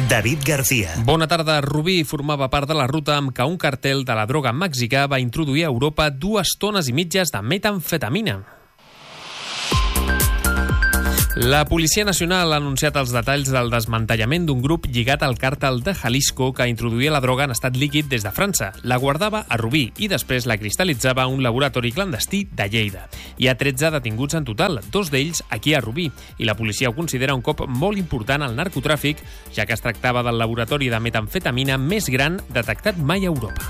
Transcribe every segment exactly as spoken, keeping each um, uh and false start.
David García. Bona tarda. Rubí formava part de la ruta amb què un cartel de la droga mexicà va introduir a Europa dues tones i mitges de metamfetamina. La Policia Nacional ha anunciat els detalls del desmantellament d'un grup lligat al càrtel de Jalisco que introduïa la droga en estat líquid des de França, la guardava a Rubí i després la cristal·litzava a un laboratori clandestí de Lleida. Hi ha tretze detinguts en total, dos d'ells aquí a Rubí, i la policia ho considera un cop molt important al narcotràfic, ja que es tractava del laboratori de metamfetamina més gran detectat mai a Europa.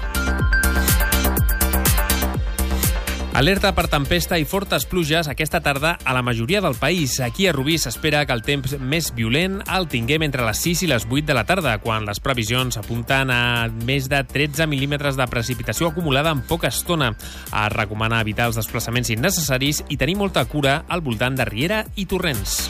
Alerta per tempesta i fortes pluges aquesta tarda a la majoria del país. Aquí a Rubí s'espera que el temps més violent el tinguem entre les sis i les vuit de la tarda, quan les previsions apunten a més de tretze mil·límetres de precipitació acumulada en poca estona. Es recomana evitar els desplaçaments innecessaris i tenir molta cura al voltant de riera i torrents.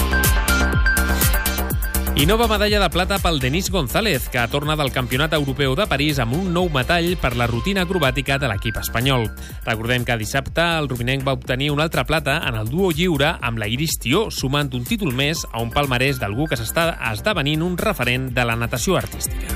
I nova medalla de plata pel Denis González, que torna del Campionat Europeu de París amb un nou metall per la rutina acrobàtica de l'equip espanyol. Recordem que dissabte el rubinenc va obtenir una altra plata en el duo lliure amb la Iris Tió, sumant un títol més a un palmarès d'algú que s'està esdevenint un referent de la natació artística.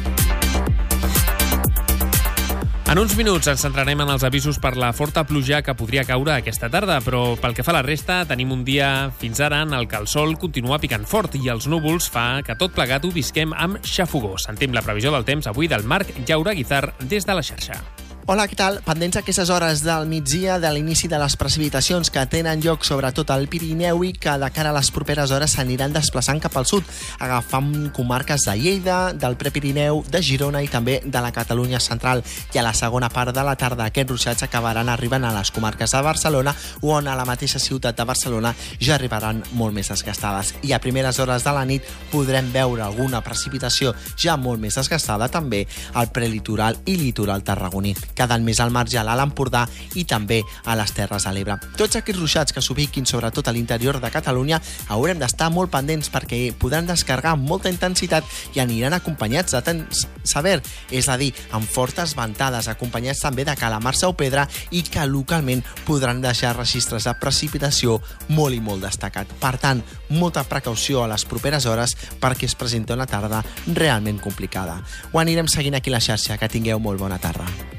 En uns minuts ens centrarem en els avisos per la forta pluja que podria caure aquesta tarda, però pel que fa a la resta tenim un dia fins ara en el que el sol continua picant fort i els núvols fa que tot plegat ho visquem amb xafogó. Sentim la previsió del temps avui del Marc Llaura Guizar des de la xarxa. Hola, què tal? Pendents aquestes hores del migdia de l'inici de les precipitacions que tenen lloc sobretot al Pirineu i que de cara a les properes hores s'aniran desplaçant cap al sud, agafant comarques de Lleida, del Prepirineu, de Girona i també de la Catalunya central. I a la segona part de la tarda aquests ruixats acabaran arribant a les comarques de Barcelona, on a la mateixa ciutat de Barcelona ja arribaran molt més desgastades. I a primeres hores de la nit podrem veure alguna precipitació ja molt més desgastada també al prelitoral i litoral tarragoní, quedant més al marge a l'Alt Empordà i també a les Terres de l'Ebre. Tots aquests ruixats que s'ubiquin sobretot a l'interior de Catalunya haurem d'estar molt pendents perquè podran descarregar amb molta intensitat i aniran acompanyats de temps sever, és a dir, amb fortes ventades, acompanyats també de calamarsa o pedra i que localment podran deixar registres de precipitació molt i molt destacat. Per tant, molta precaució a les properes hores perquè es presenta una tarda realment complicada. Ho anirem seguint aquí a la xarxa. Que tingueu molt bona tarda.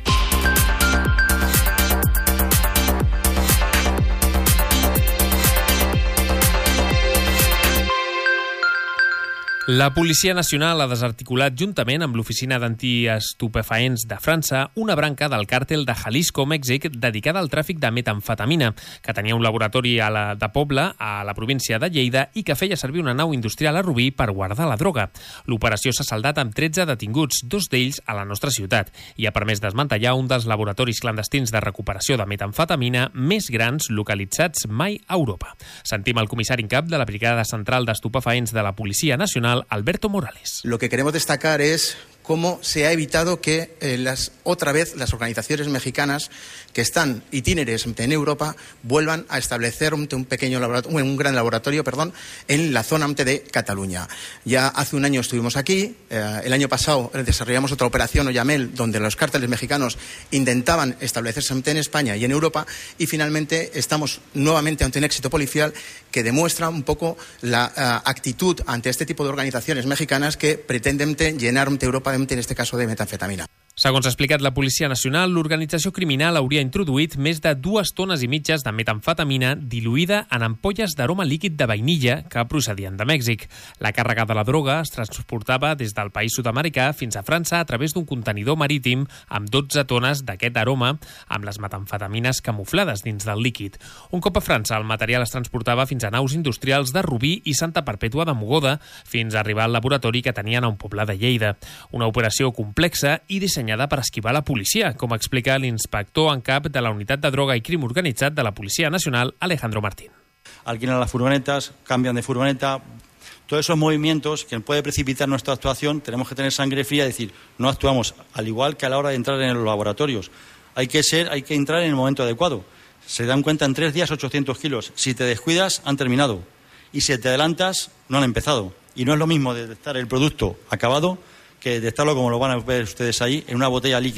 La Policia Nacional ha desarticulat juntament amb l'Oficina d'Antiestupefaents de França una branca del càrtel de Jalisco, Mèxic, dedicada al tràfic de metamfetamina, que tenia un laboratori a la, de Pobla, a la província de Lleida, i que feia servir una nau industrial a Rubí per guardar la droga. L'operació s'ha saldat amb tretze detinguts, dos d'ells a la nostra ciutat, i ha permès desmantellar un dels laboratoris clandestins de recuperació de metamfetamina més grans localitzats mai a Europa. Sentim el comissari en cap de la Brigada Central d'Estupefaents de la Policia Nacional, Alberto Morales. Lo que queremos destacar es cómo se ha evitado que eh, las, otra vez las organizaciones mexicanas que están itíneres en Europa vuelvan a establecer un, un pequeño laboratorio, un gran laboratorio, perdón, en la zona de Cataluña. Ya hace un año estuvimos aquí, eh, el año pasado desarrollamos otra operación, Oyamel, donde los cárteles mexicanos intentaban establecerse en España y en Europa, y finalmente estamos nuevamente ante un éxito policial que demuestra un poco la uh, actitud ante este tipo de organizaciones mexicanas que pretenden llenar Europa, en este caso, de metanfetamina. Segons ha explicat la Policia Nacional, l'organització criminal hauria introduït més de dues tones i mitges de metamfetamina diluïda en ampolles d'aroma líquid de vainilla que procedien de Mèxic. La càrrega de la droga es transportava des del país sud-americà fins a França a través d'un contenidor marítim amb dotze tones d'aquest aroma amb les metamfetamines camuflades dins del líquid. Un cop a França, el material es transportava fins a naus industrials de Rubí i Santa Perpètua de Mogoda fins a arribar al laboratori que tenien a un poble de Lleida. Una operació complexa i dissenyada per esquivar la policia, com explica l'inspector en cap de la Unitat de Droga i Crim Organitzat de la Policia Nacional, Alejandro Martín. Alquilan las furgonetas, cambian de furgoneta. Todos esos movimientos que puede precipitar nuestra actuación, tenemos que tener sangre fría y decir, no actuamos al igual que a la hora de entrar en los laboratorios. Hay que ser, hay que entrar en el momento adecuado. Se dan cuenta en tres días ochocientos kilos. Si te descuidas, han terminado. Y si te adelantas, no han empezado. Y no es lo mismo detectar el producto acabado que detectarlo, como lo van a ver ustedes ahí, en una botella líquida.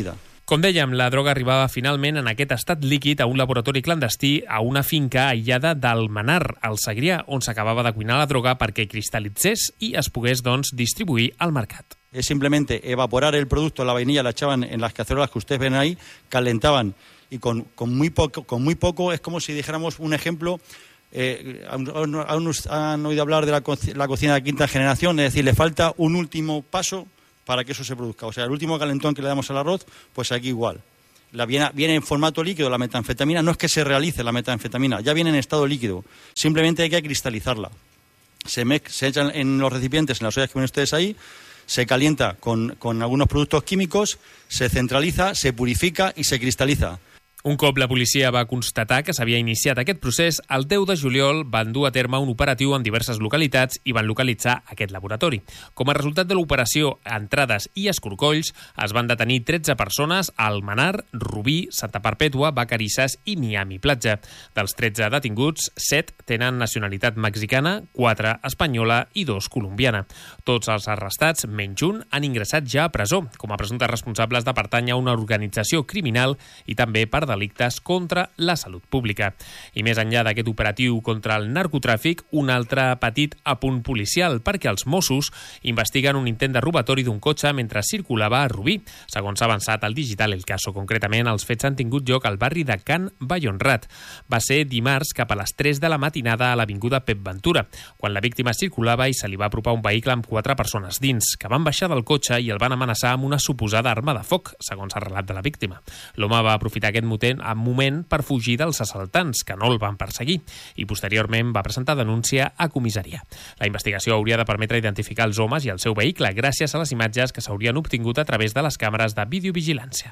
Com dèiem, la droga arribava finalment en aquest estat líquid a un laboratori clandestí a una finca aïllada d'Almenar, al Segrià, on s'acabava de cuinar la droga perquè cristal·litzés i es pogués, doncs, distribuir al mercat. Es simplemente evaporar el producto, la vainilla la echaban en las cacerolas que ustedes ven ahí, calentaban y con, con, muy, poco, con muy poco, es como si dijéramos un ejemplo, eh, han, han oído hablar de la, co la cocina de quinta generación, es decir, le falta un último paso para que eso se produzca. O sea, el último calentón que le damos al arroz, pues aquí igual. La viene, viene en formato líquido la metanfetamina, no es que se realice la metanfetamina, ya viene en estado líquido, simplemente hay que cristalizarla. Se, me, se echan en los recipientes, en las ollas que ven ustedes ahí, se calienta con, con algunos productos químicos, se centraliza, se purifica y se cristaliza. Un cop la policia va constatar que s'havia iniciat aquest procés, el deu de juliol van dur a terme un operatiu en diverses localitats i van localitzar aquest laboratori. Com a resultat de l'operació Entrades i Escorcolls, es van detenir tretze persones a Almenar, Rubí, Santa Perpètua, Vacarisses i Miami Platja. Dels tretze detinguts, set tenen nacionalitat mexicana, quatre espanyola i dos colombiana. Tots els arrestats, menys un, han ingressat ja a presó, com a presumptes responsables de pertànyer a una organització criminal i també per delictes contra la salut pública. I més enllà d'aquest operatiu contra el narcotràfic, un altre petit apunt policial, perquè els Mossos investiguen un intent de robatori d'un cotxe mentre circulava a Rubí. Segons s'ha avançat al digital El Caso, concretament, els fets han tingut lloc al barri de Can Vallhonrat. Va ser dimarts cap a les tres de la matinada a l'avinguda Pep Ventura, quan la víctima circulava i se li va apropar un vehicle amb quatre persones dins, que van baixar del cotxe i el van amenaçar amb una suposada arma de foc, segons el relat de la víctima. L'home va aprofitar aquest en moment per fugir dels assaltants, que no el van perseguir, i posteriorment va presentar denúncia a comissaria. La investigació hauria de permetre identificar els homes i el seu vehicle gràcies a les imatges que s'haurien obtingut a través de les càmeres de videovigilància.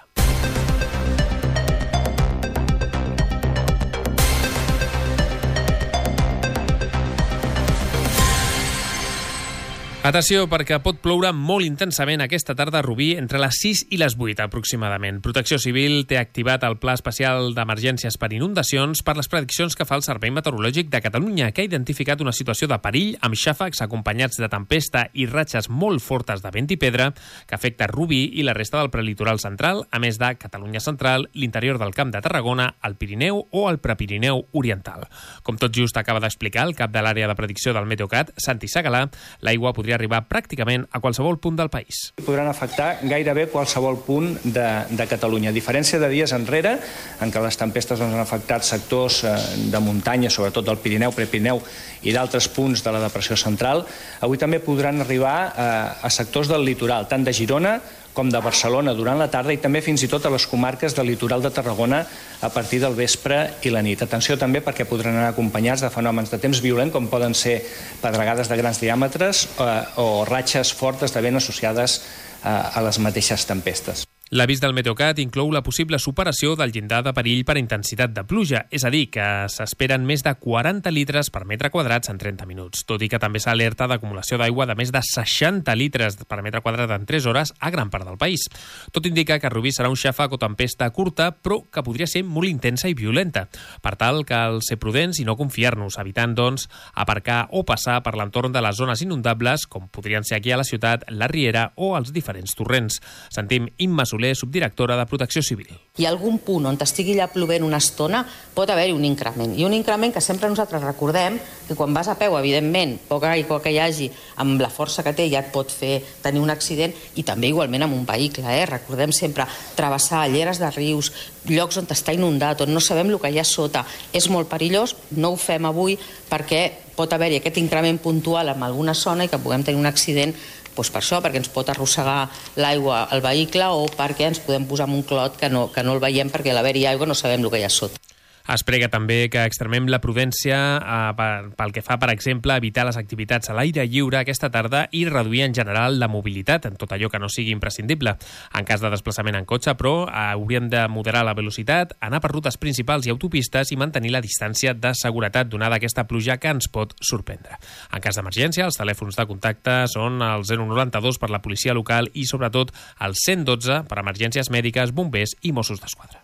Atenció, perquè pot ploure molt intensament aquesta tarda a Rubí entre les sis i les vuit aproximadament. Protecció Civil té activat el Pla Especial d'Emergències per Inundacions per les prediccions que fa el Servei Meteorològic de Catalunya, que ha identificat una situació de perill amb xàfecs acompanyats de tempesta i ratxes molt fortes de vent i pedra que afecta Rubí i la resta del prelitoral central, a més de Catalunya Central, l'interior del Camp de Tarragona, el Pirineu o el Prepirineu Oriental. Com tot just acaba d'explicar el cap de l'àrea de predicció del Meteocat, Santi Segalà, l'aigua podria arribar pràcticament a qualsevol punt del país. Podran afectar gairebé qualsevol punt de, de Catalunya. A diferència de dies enrere, en què les tempestes doncs, han afectat sectors de muntanya, sobretot del Pirineu, Prepirineu i d'altres punts de la depressió central, avui també podran arribar a, a sectors del litoral, tant de Girona com de Barcelona durant la tarda i també fins i tot a les comarques del litoral de Tarragona a partir del vespre i la nit. Atenció també perquè podran anar acompanyats de fenòmens de temps violent com poden ser pedregades de grans diàmetres eh, o ratxes fortes de vent associades eh, a les mateixes tempestes. L'avís del Meteocat inclou la possible superació del llindar de perill per intensitat de pluja, és a dir, que s'esperen més de quaranta litres per metre quadrats en trenta minuts, tot i que també s'alerta d'acumulació d'aigua de més de seixanta litres per metre quadrat en tres hores a gran part del país. Tot indica que Rubí serà un xàfec o tempesta curta, però que podria ser molt intensa i violenta. Per tal, cal ser prudents i no confiar-nos, evitant, doncs, aparcar o passar per l'entorn de les zones inundables, com podrien ser aquí a la ciutat, la Riera o els diferents torrents. Sentim Imma Soler, subdirectora de Protecció Civil. Hi ha algun punt on estigui ja plovent una estona, pot haver-hi un increment. I un increment que sempre nosaltres recordem que quan vas a peu, evidentment, poca aigua que hi hagi, amb la força que té ja et pot fer tenir un accident i també igualment amb un vehicle. Eh? Recordem sempre travessar lleres de rius, llocs on està inundat, on no sabem el que hi ha sota. És molt perillós, no ho fem avui perquè pot haver-hi aquest increment puntual en alguna zona i que puguem tenir un accident doncs per això, perquè ens pot arrossegar l'aigua al vehicle o perquè ens podem posar en un clot que no, que no el veiem perquè a l'haver-hi aigua no sabem el que hi ha sota. Es prega també que extremem la prudència eh, pel que fa, per exemple, a evitar les activitats a l'aire lliure aquesta tarda i reduir en general la mobilitat en tot allò que no sigui imprescindible. En cas de desplaçament en cotxe, però, eh, hauríem de moderar la velocitat, anar per rutes principals i autopistes i mantenir la distància de seguretat donada aquesta pluja que ens pot sorprendre. En cas d'emergència, els telèfons de contacte són el zero noranta-dos per la policia local i, sobretot, el cent dotze per emergències mèdiques, bombers i Mossos d'Esquadra.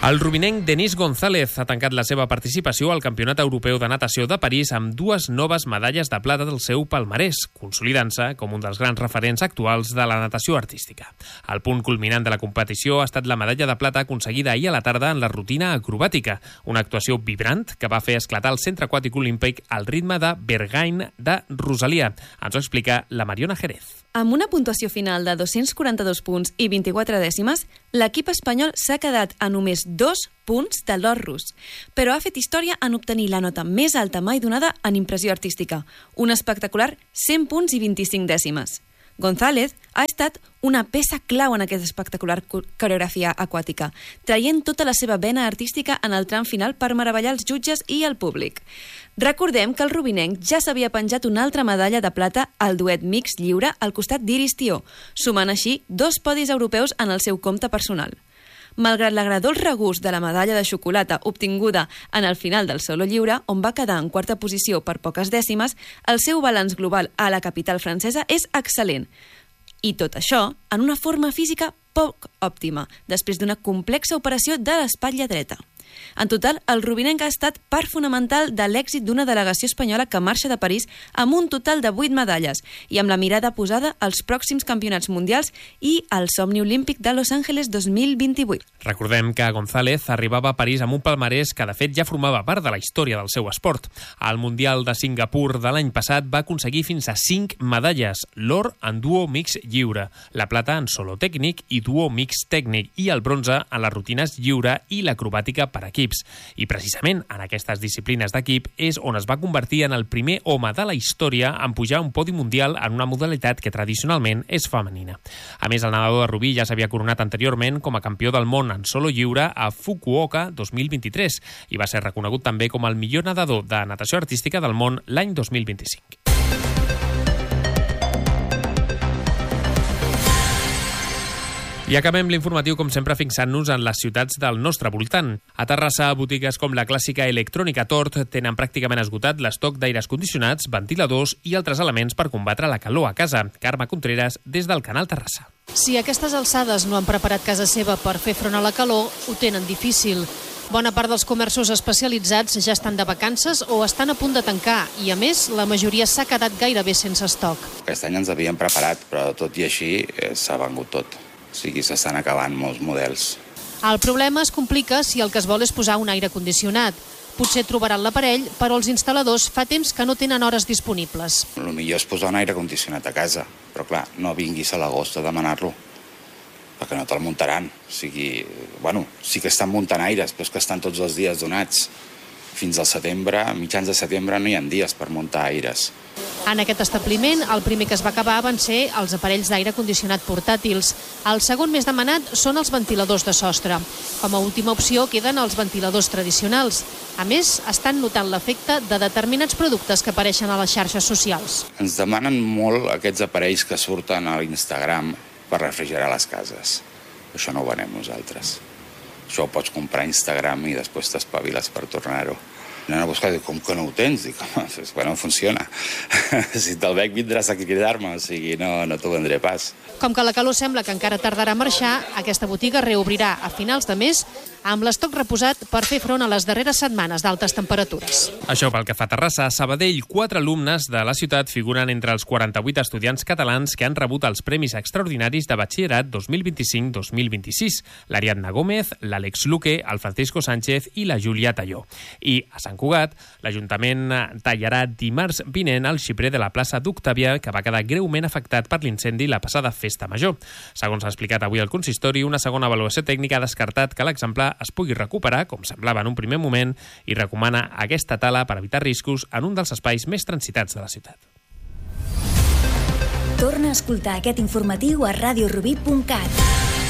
El rubinenc Denis González ha tancat la seva participació al Campionat Europeu de Natació de París amb dues noves medalles de plata del seu palmarès, consolidant-se com un dels grans referents actuals de la natació artística. El punt culminant de la competició ha estat la medalla de plata aconseguida ahir a la tarda en la rutina acrobàtica, una actuació vibrant que va fer esclatar el Centre Aquàtic Olímpic al ritme de Berghain de Rosalia. Ens ho explica la Mariona Jerez. Amb una puntuació final de dos-cents quaranta-dos punts i vint-i-quatre dècimes, l'equip espanyol s'ha quedat a només dos punts de l'or rus, però ha fet història en obtenir la nota més alta mai donada en impressió artística, un espectacular cent punts i vint-i-cinc dècimes. González ha estat una peça clau en aquesta espectacular coreografia aquàtica, traient tota la seva vena artística en el tram final per meravellar els jutges i el públic. Recordem que el rubinenc ja s'havia penjat una altra medalla de plata al duet mix lliure al costat d'Iris Tió, sumant així dos podis europeus en el seu compte personal. Malgrat l'agradós regust de la medalla de xocolata obtinguda en el final del solo lliure, on va quedar en quarta posició per poques dècimes, el seu balanç global a la capital francesa és excel·lent. I tot això en una forma física poc òptima, després d'una complexa operació de l'espatlla dreta. En total, el rubinenc ha estat part fonamental de l'èxit d'una delegació espanyola que marxa de París amb un total de vuit medalles i amb la mirada posada als pròxims campionats mundials i al somni olímpic de Los Angeles dos mil vint-i-vuit. Recordem que González arribava a París amb un palmarès que de fet ja formava part de la història del seu esport. Al Mundial de Singapur de l'any passat va aconseguir fins a cinc medalles, l'or en duo mix lliure, la plata en solo tècnic i duo mix tècnic i el bronze en les rutines lliure i l'acrobàtica per equips. I precisament en aquestes disciplines d'equip és on es va convertir en el primer home de la història en pujar a un podi mundial en una modalitat que tradicionalment és femenina. A més, el nedador de Rubí ja s'havia coronat anteriorment com a campió del món en solo lliure a Fukuoka dos mil vint-i-tres i va ser reconegut també com el millor nedador de natació artística del món l'any dos mil vint-i-cinc. I acabem l'informatiu, com sempre, fixant-nos en les ciutats del nostre voltant. A Terrassa, botigues com la clàssica Electrònica Tort tenen pràcticament esgotat l'estoc d'aires condicionats, ventiladors i altres elements per combatre la calor a casa. Carme Contreras, des del Canal Terrassa. Si a aquestes alçades no han preparat casa seva per fer front a la calor, ho tenen difícil. Bona part dels comerços especialitzats ja estan de vacances o estan a punt de tancar i, a més, la majoria s'ha quedat gairebé sense estoc. Aquest any ens havíem preparat, però tot i així s'ha vengut tot. O sigui, s'estan acabant molts models. El problema es complica si el que es vol és posar un aire condicionat. Potser trobaran l'aparell, però els instal·ladors fa temps que no tenen hores disponibles. El millor és posar un aire condicionat a casa, però clar, no vinguis a l'agost a demanar-lo, perquè no te'l muntaran. O sigui, bueno, sí que estan muntant aires, però és que estan tots els dies donats. Fins al setembre, a mitjans de setembre, no hi ha dies per muntar aires. En aquest establiment, el primer que es va acabar van ser els aparells d'aire condicionat portàtils. El segon més demanat són els ventiladors de sostre. Com a última opció queden els ventiladors tradicionals. A més, estan notant l'efecte de determinats productes que apareixen a les xarxes socials. Ens demanen molt aquests aparells que surten a l'Instagram per refrigerar les cases. Això no ho venem nosaltres. Això ho pots comprar a Instagram i després t'espaviles per tornar-ho. No, no, buscar, com que no ho tens? Dic, bueno, funciona. Si te'l veig vindràs a cridar-me, o sigui, no, no t'ho vendré pas. Com que la calor sembla que encara tardarà a marxar, aquesta botiga reobrirà a finals de mes amb l'estoc reposat per fer front a les darreres setmanes d'altes temperatures. Això pel que fa a Terrassa. A Sabadell, quatre alumnes de la ciutat figuren entre els quaranta-vuit estudiants catalans que han rebut els Premis Extraordinaris de Batxillerat dos mil vint-i-cinc dos mil vint-i-sis. L'Ariadna Gómez, l'Àlex Luque, el Francisco Sánchez i la Júlia Talló. I a Sant Cugat, l'Ajuntament tallarà dimarts vinent el xiprer de la plaça d'Octàvia, que va quedar greument afectat per l'incendi la passada festa major. Segons ha explicat avui el consistori, una segona avaluació tècnica ha descartat que l'exemplar es pugui recuperar, com semblava en un primer moment, i recomana aquesta tala per evitar riscos en un dels espais més transitats de la ciutat. Torna a escoltar aquest informatiu a radiorubí punt cat.